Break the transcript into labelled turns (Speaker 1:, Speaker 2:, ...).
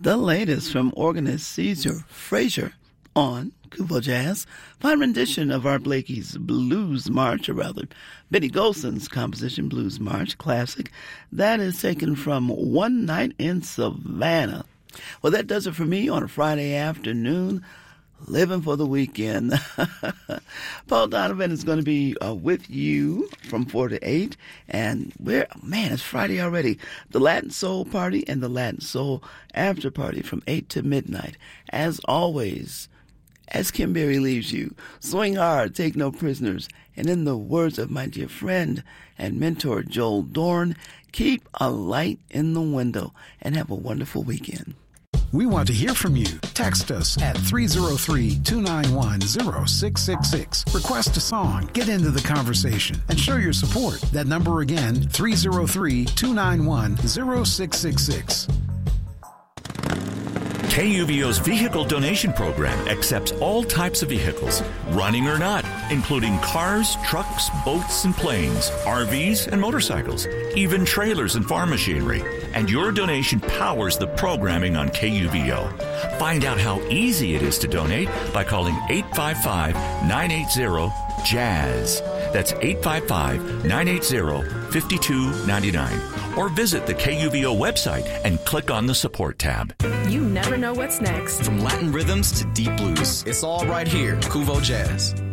Speaker 1: The latest from organist Caesar Frazier on Kuvo Jazz, fine rendition of Art Blakey's Blues March, or rather Benny Golson's composition Blues March, classic. That is taken from One Night in Savannah. Well, that does it for me on a Friday afternoon, living for the weekend. Paul Donovan is going to be with you from 4 to 8. And it's Friday already. The Latin Soul Party and the Latin Soul After Party from 8 to midnight. As always, as Kim Berry leaves you, swing hard, take no prisoners. And in the words of my dear friend and mentor Joel Dorn, keep a light in the window and have a wonderful weekend.
Speaker 2: We want to hear from you. Text us at 303-291-0666. Request a song, get into the conversation, and show your support. That number again, 303-291-0666.
Speaker 3: KUVO's vehicle donation program accepts all types of vehicles, running or not, including cars, trucks, boats, and planes, RVs, and motorcycles, even trailers and farm machinery. And your donation powers the programming on KUVO. Find out how easy it is to donate by calling 855-980-JAZZ. That's 855-980-5299. Or visit the KUVO website and click on the support tab.
Speaker 4: You never know what's next.
Speaker 5: From Latin rhythms to deep blues, it's all right here. Kuvo Jazz.